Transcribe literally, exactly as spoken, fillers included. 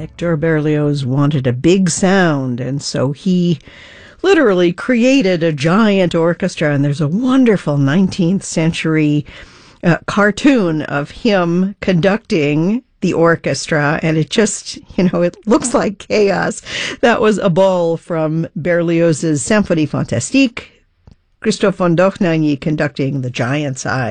Hector Berlioz wanted a big sound, and so he literally created a giant orchestra, and there's a wonderful nineteenth century uh, cartoon of him conducting the orchestra, and it just, you know, it looks like chaos. That was a ball from Berlioz's Symphonie Fantastique, Christophe von Dohnanyi conducting The Giant's Eye.